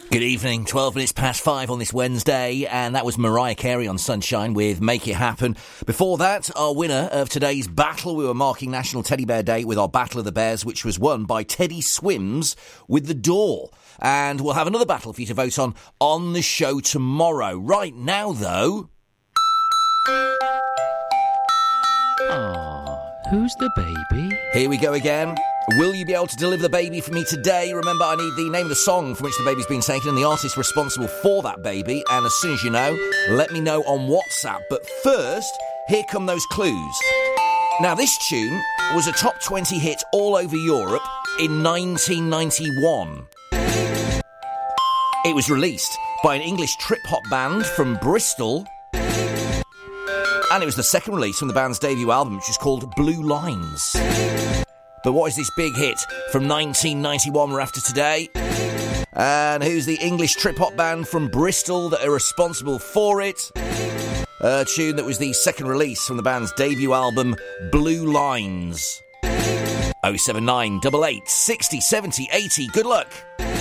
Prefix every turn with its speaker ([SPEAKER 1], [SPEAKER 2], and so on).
[SPEAKER 1] Good evening, 12 minutes past 5 on this Wednesday, and that was Mariah Carey on Sunshine with Make It Happen. Before that, our winner of today's battle, we were marking National Teddy Bear Day with our Battle of the Bears, which was won by Teddy Swims with The Door. And we'll have another battle for you to vote on the show tomorrow. Right now, though...
[SPEAKER 2] Who's the baby?
[SPEAKER 1] Here we go again. Will you be able to deliver the baby for me today? Remember, I need the name of the song from which the baby's been taken and the artist responsible for that baby. And as soon as you know, let me know on WhatsApp. But first, here come those clues. Now, this tune was a top 20 hit all over Europe in 1991. It was released by an English trip-hop band from Bristol. And it was the second release from the band's debut album, which is called Blue Lines. But what is this big hit from 1991 we're after today? And who's the English trip-hop band from Bristol that are responsible for it? A tune that was the second release from the band's debut album, Blue Lines. 079 88 60 70 80. Good luck.